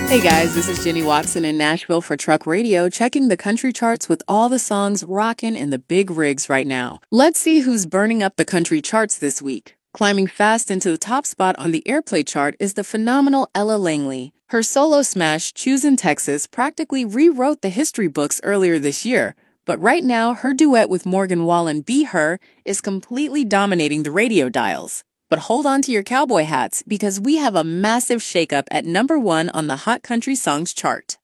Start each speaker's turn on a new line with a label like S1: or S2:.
S1: Hey guys, this is Jenny Watson in Nashville for Truck Radio, checking the country charts with all the songs rocking in the big rigs right now. Let's see who's burning up the country charts this week. Climbing fast into the top spot on the airplay chart is the phenomenal Ella Langley. Her solo smash, Choosing Texas, practically rewrote the history books earlier this year. But right now, her duet with Morgan Wallen, Be Her, is completely dominating the radio dials. But hold on to your cowboy hats because we have a massive shakeup at #1 on the Hot Country Songs chart.